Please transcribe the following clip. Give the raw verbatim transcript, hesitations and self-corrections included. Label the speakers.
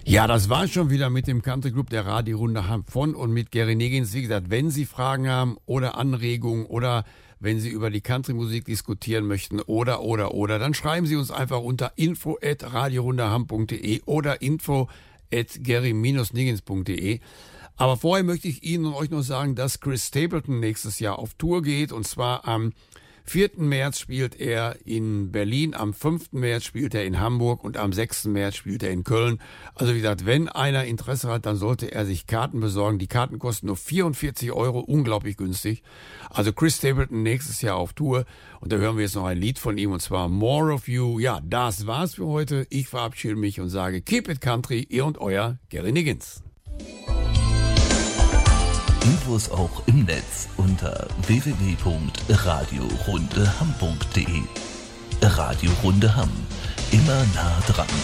Speaker 1: Ja, das war schon wieder mit dem Country Club der Radiorunde Hamm von und mit Gary Niggins. Wie gesagt, wenn Sie Fragen haben oder Anregungen oder wenn Sie über die Country-Musik diskutieren möchten oder, oder, oder, dann schreiben Sie uns einfach unter info at radiorundeham punkt de oder info at gary niggins punkt de. Aber vorher möchte ich Ihnen und euch noch sagen, dass Chris Stapleton nächstes Jahr auf Tour geht. Und zwar am vierten März spielt er in Berlin, am fünften März spielt er in Hamburg und am sechsten März spielt er in Köln. Also wie gesagt, wenn einer Interesse hat, dann sollte er sich Karten besorgen. Die Karten kosten nur vierundvierzig Euro, unglaublich günstig. Also Chris Stapleton nächstes Jahr auf Tour. Und da hören wir jetzt noch ein Lied von ihm und zwar More of You. Ja, das war's für heute. Ich verabschiede mich und sage Keep it Country, ihr und euer Gary Niggins.
Speaker 2: Infos auch im Netz unter w w w punkt radiorundeham punkt de. Radio Runde Hamm. Immer nah dran.